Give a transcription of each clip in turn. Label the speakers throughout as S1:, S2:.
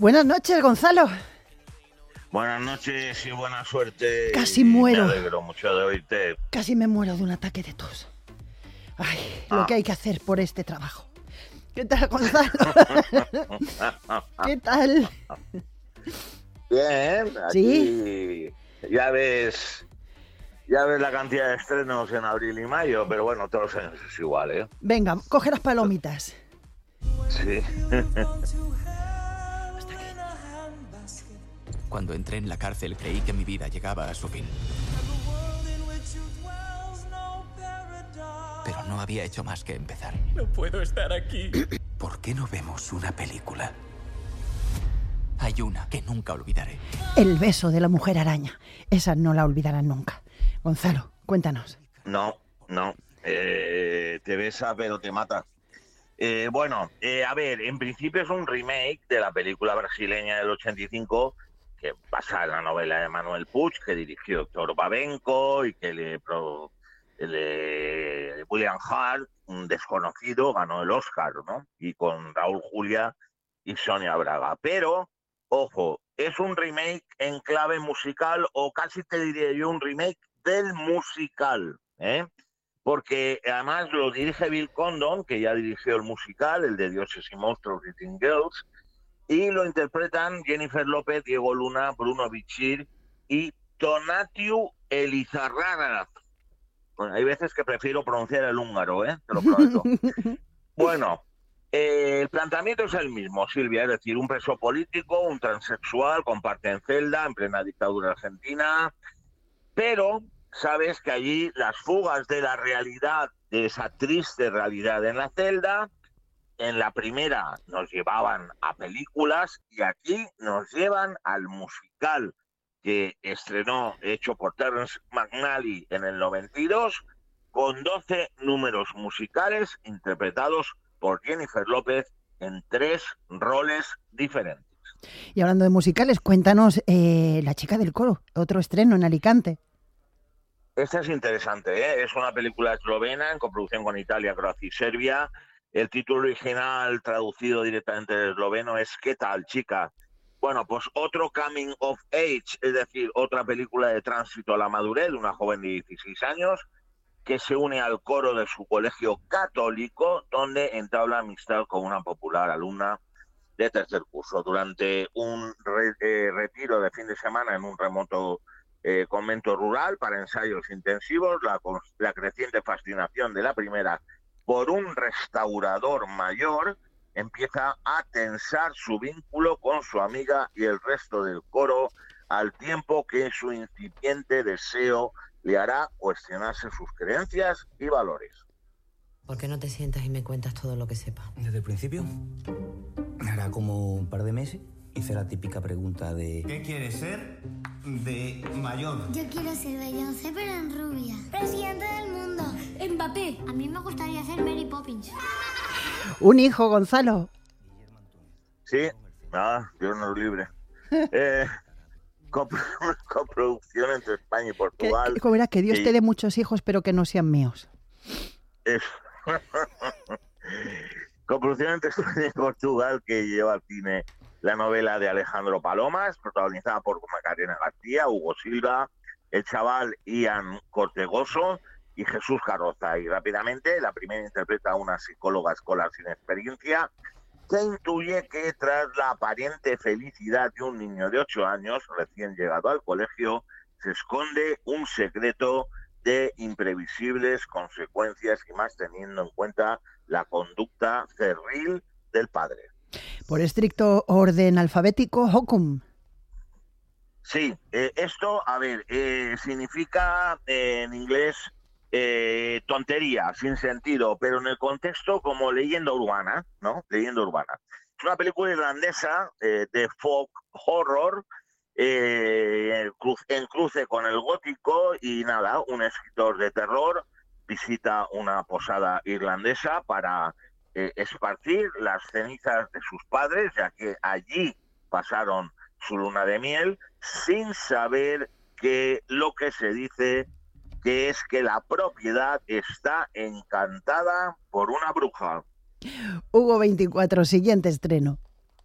S1: Buenas noches, Gonzalo.
S2: Buenas noches y buena suerte.
S1: Casi muero.
S2: Me alegro mucho de oírte.
S1: Casi me muero de un ataque de tos. Ay, lo que hay que hacer por este trabajo. ¿Qué tal, Gonzalo? ¿Qué tal?
S2: Bien, aquí
S1: ¿Sí?
S2: ya ves la cantidad de estrenos en abril y mayo, pero bueno, todos los años es igual, ¿eh?
S1: Venga, coge las palomitas.
S2: Sí.
S3: Cuando entré en la cárcel creí que mi vida llegaba a su fin. Pero no había hecho más que empezar.
S4: No puedo estar aquí.
S3: ¿Por qué no vemos una película? Hay una que nunca olvidaré.
S1: El beso de la mujer araña. Esa no la olvidarán nunca. Gonzalo, cuéntanos.
S2: No. Te besa pero te mata. A ver, en principio es un remake de la película brasileña del 85, que basa en la novela de Manuel Puig, que dirigió Héctor Babenco y que William Hart, un desconocido, ganó el Oscar, ¿no? Y con Raúl Julia y Sonia Braga. Pero, ojo, es un remake en clave musical, o casi te diría yo un remake del musical, ¿eh? Porque además lo dirige Bill Condon, que ya dirigió el musical, el de Dioses y Monstruos y Teen Girls, y lo interpretan Jennifer López, Diego Luna, Bruno Bichir y Tonatiuh Elizarraga. Bueno, hay veces que prefiero pronunciar el húngaro, te lo prometo. Bueno, el planteamiento es el mismo, Silvia, es decir, un preso político, un transexual, comparten celda en plena dictadura argentina, pero sabes que allí las fugas de la realidad, de esa triste realidad en la celda, en la primera nos llevaban a películas y aquí nos llevan al musical que estrenó, hecho por Terrence McNally en el 92, con 12 números musicales interpretados por Jennifer López en 3 roles diferentes.
S1: Y hablando de musicales, cuéntanos La chica del coro, otro estreno en Alicante.
S2: Esta es interesante, ¿eh? Es una película eslovena en coproducción con Italia, Croacia y Serbia. El título original traducido directamente del esloveno es ¿Qué tal, chica? Bueno, pues otro coming of age, es decir, otra película de tránsito a la madurez de una joven de 16 años que se une al coro de su colegio católico, donde entabla amistad con una popular alumna de tercer curso. Durante un retiro de fin de semana en un remoto convento rural para ensayos intensivos, la creciente fascinación de la primera por un restaurador mayor empieza a tensar su vínculo con su amiga y el resto del coro, al tiempo que su incipiente deseo le hará cuestionarse sus creencias y valores.
S5: ¿Por qué no te sientas y me cuentas todo lo que sepas?
S6: Desde el principio, hará como un par de meses, hice la típica pregunta de...
S7: ¿Qué quieres ser de mayor?
S8: Yo quiero ser Beyoncé, pero en rubia. Presidente del mundo. Mbappé. A mí me gustaría ser Mary Poppins.
S1: Un hijo, Gonzalo.
S2: Sí, nada, Dios nos libre. Coproducción entre España y Portugal.
S1: ¿Cómo era? Que Dios te dé muchos hijos, pero que no sean míos.
S2: Coproducción entre España y Portugal, que lleva al cine la novela de Alejandro Palomas, protagonizada por Macarena García, Hugo Silva, el chaval Ian Cortegoso y Jesús Carroza. Y rápidamente, la primera interpreta a una psicóloga escolar sin experiencia, que intuye que tras la aparente felicidad de un niño de 8 años, recién llegado al colegio, se esconde un secreto de imprevisibles consecuencias, y más teniendo en cuenta la conducta cerril del padre.
S1: Por estricto orden alfabético, Hokum.
S2: Sí, esto, a ver, significa en inglés tontería, sin sentido, pero en el contexto como leyenda urbana, ¿no? Leyenda urbana. Es una película irlandesa de folk horror, en cruce con el gótico, y nada, un escritor de terror visita una posada irlandesa para esparcir las cenizas de sus padres, ya que allí pasaron su luna de miel, sin saber que lo que se dice que es que la propiedad está encantada por una bruja.
S1: Hugo 24, siguiente estreno.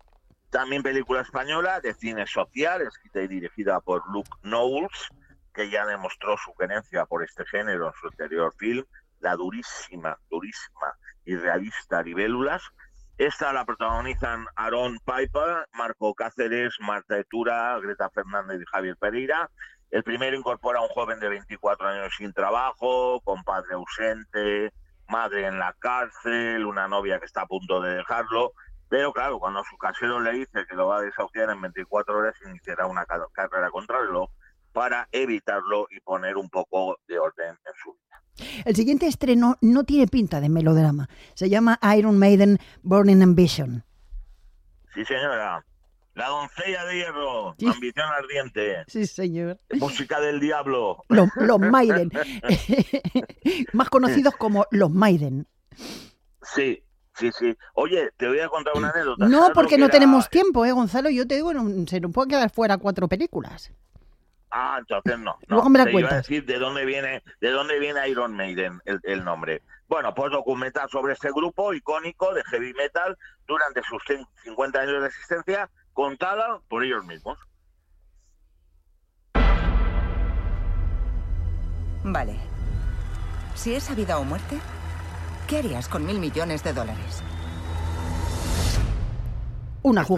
S2: También película española de cine social, escrita y dirigida por Luke Knowles, que ya demostró su querencia por este género en su anterior film, la durísima y realista Libélulas. Esta la protagonizan Aaron Piper, Marco Cáceres, Marta Etura, Greta Fernández y Javier Pereira. El primero incorpora a un joven de 24 años sin trabajo, con padre ausente, madre en la cárcel, una novia que está a punto de dejarlo. Pero claro, cuando su casero le dice que lo va a desahuciar en 24 horas, iniciará una carrera contra el reloj para evitarlo y poner un poco de orden en su vida.
S1: El siguiente estreno no tiene pinta de melodrama. Se llama Iron Maiden Burning Ambition.
S2: Sí, señora. La doncella de hierro,
S1: sí.
S2: Ambición ardiente.
S1: Sí, señor.
S2: Música del diablo.
S1: Los Maiden. Más conocidos como los Maiden.
S2: Sí. Oye, te voy a contar una anécdota.
S1: No, porque no tenemos tiempo, Gonzalo. Yo te digo, se nos pueden quedar fuera 4 películas.
S2: Ah, entonces no.
S1: Luego me la
S2: te iba a
S1: cuentas.
S2: decir de dónde viene Iron Maiden, el nombre. Bueno, pues documental sobre este grupo icónico de heavy metal durante sus 50 años de existencia, contada por ellos mismos.
S4: Vale. Si es vida o muerte, ¿qué harías con $1.000 millones?
S1: Una